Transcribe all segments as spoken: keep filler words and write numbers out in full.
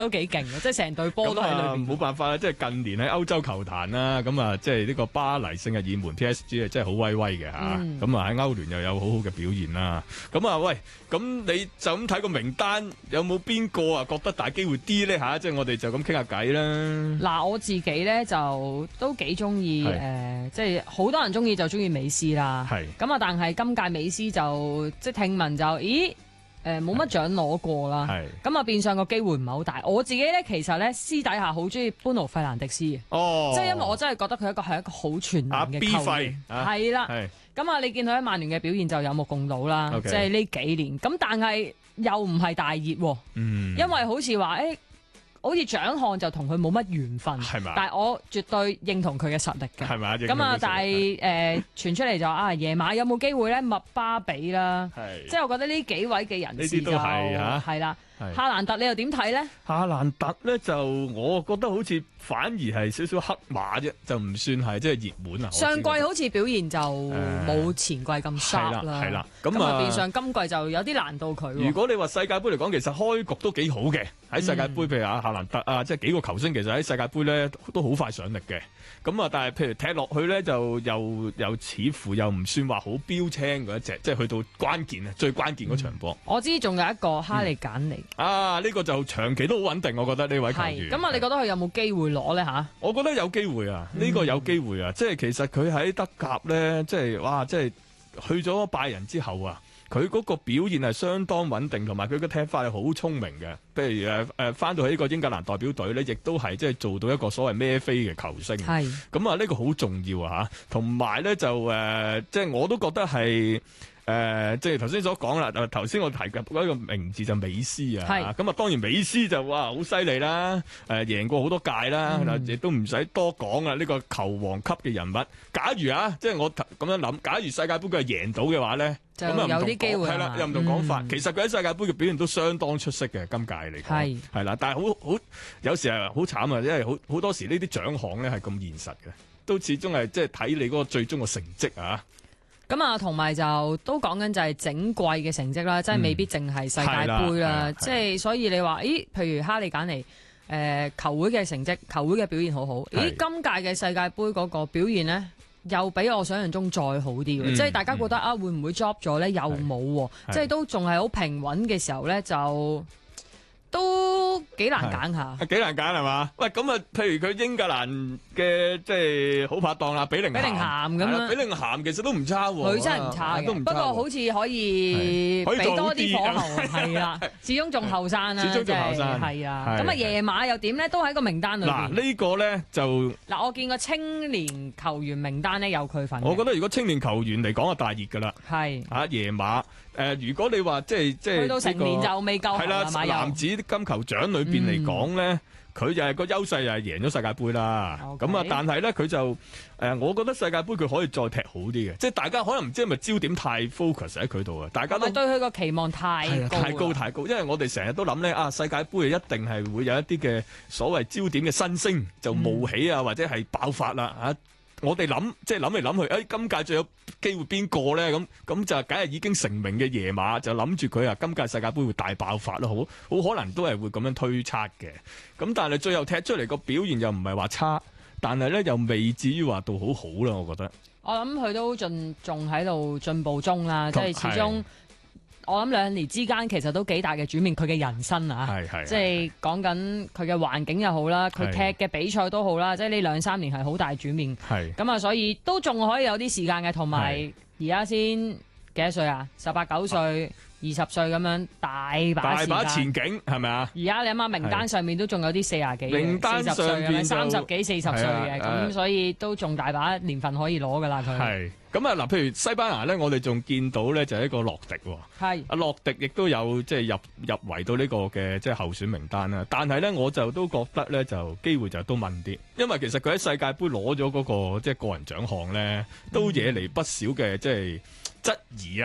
都幾勁嘅，即係成隊波都喺裏邊。 冇辦法啦，即係近年喺歐洲球壇啦，咁啊，即係呢個巴黎聖日耳門 P S G 啊，真係好威威嘅嚇。咁啊喺歐聯又有好好嘅表現啦。咁啊喂，咁你就咁睇個名單，有冇邊個啊覺得大機會啲咧嚇？即係我哋就咁傾下偈啦。 嗱，我自己咧就都幾中意誒，即係好多人中意就中意美斯啦。 係。咁啊，但係今屆美斯就即係聽聞就，咦？誒冇乜獎攞過啦，咁啊變相個機會唔係好大。我自己咧其實咧私底下好中意般奴費蘭迪斯嘅， 哦、 即係因為我真係覺得佢一個係一個好全能嘅球員，係啦。咁啊，你見佢喺曼聯嘅表現就有目共睹啦， okay. 即係呢幾年。咁但係又唔係大熱喎， 嗯、因為好似話誒。好似獎項就同佢冇乜緣分，但係我絕對認同佢嘅實力嘅。 係咪？ 咁啊，但係誒傳出嚟就啊，夜馬有冇機會咧？麥巴比啦，即係我覺得呢幾位嘅人士就係啦。夏蘭特你又點睇咧？ 夏蘭特咧就我覺得好似反而係少少黑馬啫，就唔算係即係熱門啊。 上季好似表現就冇前季咁 sharp 啦， 係啦， 咁啊變相今季就有啲難到佢。 如果你話世界盃嚟講，其實開局都幾好嘅，喺世界盃，譬如啊夏蘭特啊，即係幾個球星其實喺世界盃咧都好快上力嘅。咁啊，但係譬如踢落去咧，就又又似乎又唔算話好標青嗰一隻，即係去到關鍵啊，最關鍵嗰場波。 我知仲有一個哈利簡尼。 啊！呢、這個就長期都好穩定，我覺得呢位球員。 咁啊，你覺得佢有冇機會攞咧吓？ 我覺得有機會啊！呢、這個有機會啊！嗯、即係其實佢喺德甲咧，即係哇！即係去咗拜仁之後啊，佢嗰個表現係相當穩定，同埋佢嘅踢法係好聰明嘅。譬如誒誒，翻、呃、到喺呢個英格蘭代表隊咧，亦都係即係做到一個所謂孭飛嘅球星。係咁啊，呢個好重要啊！吓，同埋咧就誒、呃，即係我都覺得係。誒、呃，即係頭先所講啦。誒，頭先我提及嗰一個名字就美斯啊。係咁啊，當然美斯就哇好犀利啦。誒、呃，贏過好多屆啦，亦、嗯、都唔使多講啊。呢、這個球王級嘅人物，假如啊，即係我咁樣諗，假如世界盃佢係贏到嘅話咧，咁啊有啲機會係啦，又唔同講法。嗯、其實佢喺世界盃嘅表現都相當出色嘅，今屆嚟講係係啦。但係好好有時係好慘啊，因為好好多時呢啲獎項咧係咁現實嘅，都始終係即係睇你嗰個最終嘅成績啊。 咁啊，同埋就都講緊就係整季嘅成績啦，即係未必淨係世界盃啦，即係所以你話，咦，譬如哈利簡尼，誒、呃、球會嘅成績，球會嘅表現好好，咦，今屆嘅世界盃嗰個表現呢，又比我想象中再好啲嘅，嗯、即係大家覺得、嗯、啊，會唔會 drop 咗呢？又冇，即係都仲係好平穩嘅時候呢，就。都幾難揀下，幾難揀係嘛？喂，咁啊，譬如佢英格蘭嘅即係好拍檔啦，比寧咸咁樣，比寧咸其實都唔差喎，佢真係唔差嘅，不過好似可以俾多啲火候，係啦，始終仲後生啦，始終仲後生，係啊。咁啊，夜馬又點咧？都喺個名單裏邊。嗱，呢個咧就嗱，我見個青年球員名單咧有佢份。我覺得如果青年球員嚟講啊，大熱㗎啦，係啊，夜馬。誒、呃，如果你話即係即係去到成年就未夠係啦，男子金球獎裏邊嚟講咧，佢、嗯、就係個優勢，就係贏咗世界盃啦。咁啊 Okay，但係咧佢就誒、呃，我覺得世界盃佢可以再踢好啲嘅，即係大家可能唔知係咪焦點太 focus 喺佢度啊，大家都對佢個期望太高太高太高，因為我哋成日都諗咧啊，世界盃一定係會有一啲嘅所謂焦點嘅新星就冒起啊，嗯、或者係爆發啦啊。我哋諗即係諗嚟諗去，誒、哎，今屆最有機會邊個咧？咁咁就梗係已經成名嘅夜馬，就諗住佢啊，今屆世界盃會大爆發咯，好好可能都係會咁樣推測嘅。咁但係最後踢出嚟個表現又唔係話差，但係咧又未至於話到好好啦，我覺得。我諗佢都進仲喺度進步中啦，即係始終。我諗兩年之間其實都幾大嘅轉變，佢嘅人生啊，即係講緊佢嘅環境又好啦，佢踢嘅比賽都好啦，即係呢兩三年係好大轉變。係咁啊，所以都仲可以有啲時間嘅，同埋而家先幾多歲啊？十八九歲。二十歲咁樣大把時間，大把前景係咪啊？而家你諗下名單上面都仲有啲四十幾、名單上邊三十幾、四十歲嘅，咁所以都仲大把年份可以攞噶啦佢。係咁啊嗱，譬如西班牙咧，我哋仲見到咧就係一個洛迪，係阿洛迪亦都有即係入入圍到呢個嘅即係候選名單啦。但係咧，我就都覺得咧就機會就都問啲，因為其實佢喺世界盃攞咗嗰個即係個人獎項咧，都惹嚟不少嘅即係質疑啊。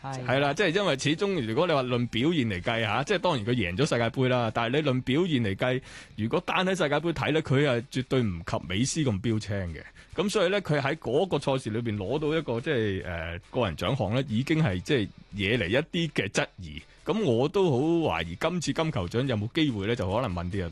係啦，即係因為始終如果你話論表現嚟計嚇，即係當然佢贏咗世界盃啦，但係你論表現嚟計，如果單喺世界盃睇咧，佢係絕對唔及美斯咁標青嘅。咁所以咧，佢喺嗰個賽事裏邊攞到一個即係誒個人獎項咧，已經係即係惹嚟一啲嘅質疑。咁我都好懷疑今次金球獎有冇機會咧，就可能問啲啊。